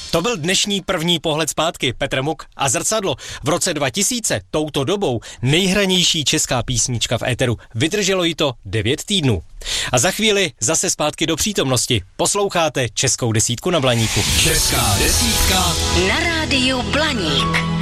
To byl dnešní první pohled zpátky. Petr Muk a Zrcadlo. V roce 2000 touto dobou nejhranější česká písnička v éteru. Vydrželo jí to 9 týdnů. A za chvíli zase zpátky do přítomnosti. Posloucháte Českou desítku na Blaníku. Česká desítka na rádiu Blaník.